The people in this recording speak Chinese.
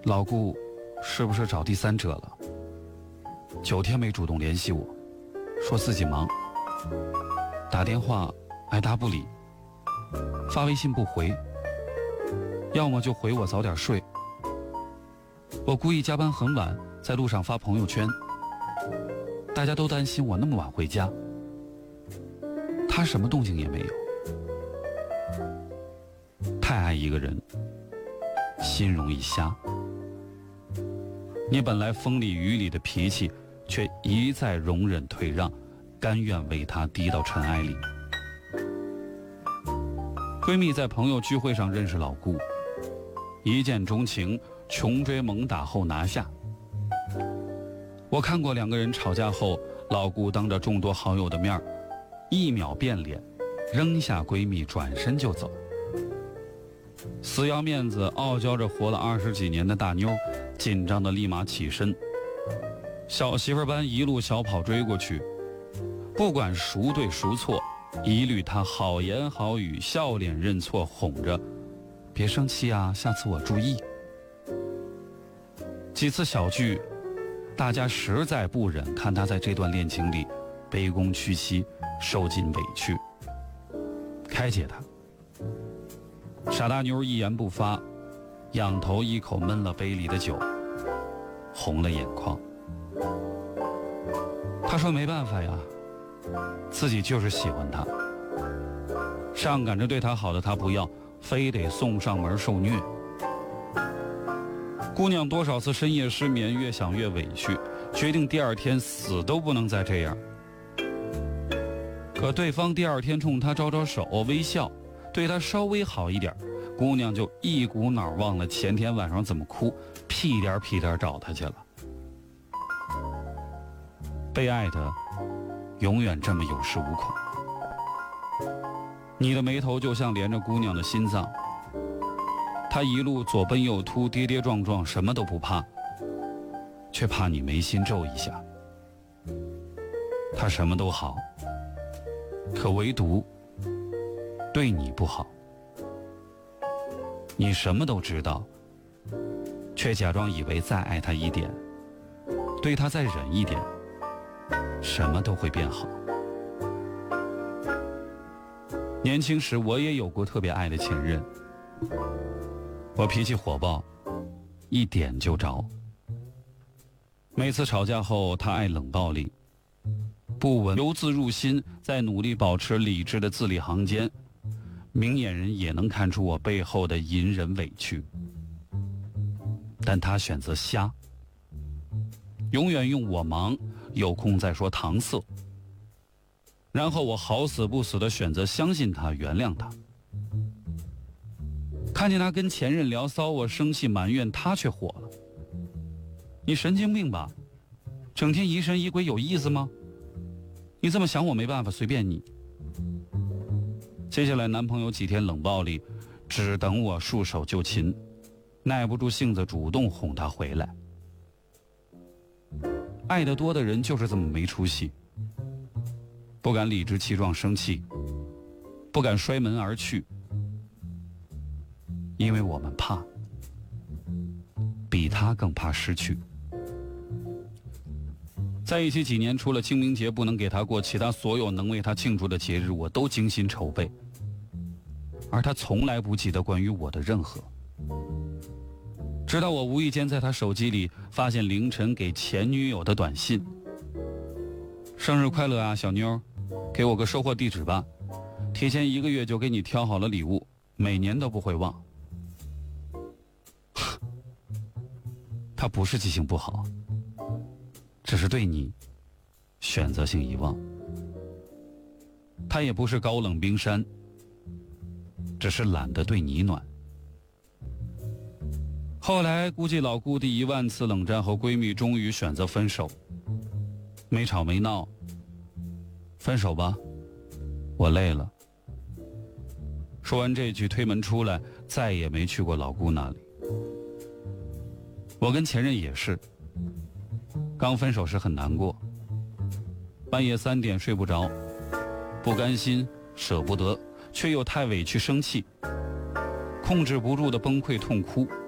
老顾是不是找第三者了？9天没主动联系我，说自己忙，打电话爱答不理，发微信不回，要么就回我早点睡。我故意加班很晚，在路上发朋友圈，大家都担心我那么晚回家，他什么动静也没有。太爱一个人，心容易瞎。你本来风里雨里的脾气，却一再容忍退让，甘愿为他低到尘埃里。闺蜜在朋友聚会上认识老顾，一见钟情，穷追猛打后拿下。我看过2个人吵架后，老顾当着众多好友的面1秒变脸，扔下闺蜜转身就走。死要面子傲娇着活了20几年的大妞，紧张的立马起身，小媳妇般一路小跑追过去，不管孰对孰错，一律他好言好语，笑脸认错，哄着别生气啊，下次我注意。几次小聚，大家实在不忍看他在这段恋情里卑躬屈膝，受尽委屈，开解他。傻大妞一言不发，仰头一口闷了杯里的酒，红了眼眶。他说没办法呀，自己就是喜欢他，上赶着对他好的他不要，非得送上门受虐。姑娘多少次深夜失眠，越想越委屈，决定第2天死都不能再这样。可对方第2天冲她招招手，微笑，对她稍微好一点，姑娘就一股脑忘了前天晚上怎么哭，屁颠屁颠找他去了。被爱的永远这么有恃无恐，你的眉头就像连着姑娘的心脏，她一路左奔右突，跌跌撞撞，什么都不怕，却怕你眉心皱一下。她什么都好，可唯独对你不好。你什么都知道，却假装以为再爱他一点，对他再忍一点，什么都会变好。年轻时我也有过特别爱的前任，我脾气火爆，一点就着。每次吵架后，他爱冷暴力，不稳由自入心，在努力保持理智的字里行间，明眼人也能看出我背后的隐忍委屈。但他选择瞎，永远用我忙，有空再说搪塞，然后我好死不死的选择相信他，原谅他。看见他跟前任聊骚，我生气埋怨，他却火了。你神经病吧？整天疑神疑鬼有意思吗？你这么想我没办法，随便你。接下来男朋友几天冷暴力，只等我束手就擒，耐不住性子主动哄他回来。爱得多的人就是这么没出息，不敢理直气壮生气，不敢摔门而去，因为我们怕，比他更怕失去。在一起几年，除了清明节不能给他过，其他所有能为他庆祝的节日我都精心筹备，而他从来不记得关于我的任何。直到我无意间在他手机里发现凌晨给前女友的短信：生日快乐啊小妞，给我个收货地址吧，提前1个月就给你挑好了礼物，每年都不会忘。他不是记性不好，只是对你选择性遗忘。他也不是高冷冰山，只是懒得对你暖。后来估计老顾第1万次冷战后，闺蜜终于选择分手，没吵没闹，分手吧，我累了。说完这句推门出来，再也没去过老顾那里。我跟前任也是，刚分手时很难过，半夜3点睡不着，不甘心舍不得，却又太委屈生气，控制不住的崩溃痛哭。